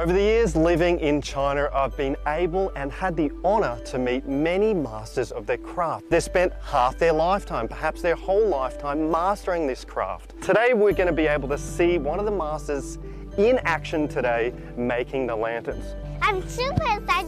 Over the years living in China, I've been able and had the honour to meet many masters of their craft. They've spent half their lifetime, perhaps their whole lifetime, mastering this craft. Today we're going to be able to see one of the masters in action today making the lanterns. I'm super excited